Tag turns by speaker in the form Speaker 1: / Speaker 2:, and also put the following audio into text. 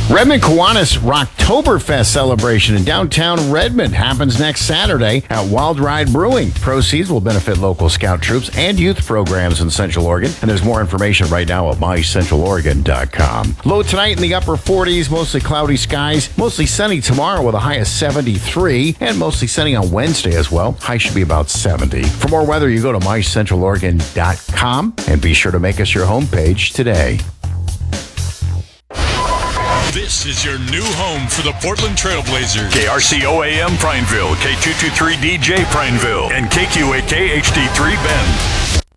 Speaker 1: Redmond Kiwanis Rocktoberfest celebration in downtown Redmond happens next Saturday at Wild Ride Brewing. Proceeds will benefit local scout troops and youth programs in Central Oregon. And there's more information right now at mycentraloregon.com. Low tonight in the upper 40s, mostly cloudy skies. Mostly sunny tomorrow with a high of 73 and mostly sunny on Wednesday as well. High should be about 70. For more weather, you go to mycentraloregon.com and be sure to make us your homepage today.
Speaker 2: This is your new home for the Portland Trailblazers.
Speaker 3: KRCO-AM Prineville, K223DJ Prineville, and KQAK HD3 Bend.